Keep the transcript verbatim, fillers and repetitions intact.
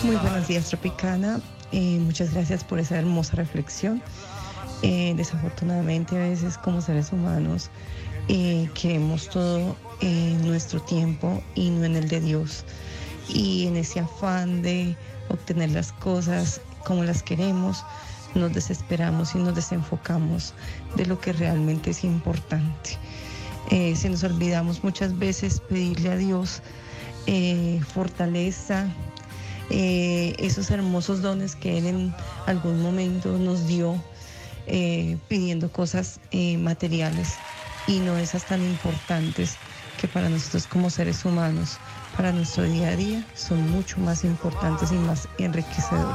Muy buenos días, Tropicana. Eh, muchas gracias por esa hermosa reflexión. Eh, desafortunadamente, a veces como seres humanos eh, queremos todo en nuestro tiempo y no en el de Dios. Y en ese afán de obtener las cosas como las queremos, nos desesperamos y nos desenfocamos de lo que realmente es importante. Eh, se nos olvidamos muchas veces pedirle a Dios eh, fortaleza, eh, esos hermosos dones que Él en algún momento nos dio, eh, pidiendo cosas eh, materiales y no esas tan importantes que para nosotros como seres humanos, para nuestro día a día, son mucho más importantes y más enriquecedoras.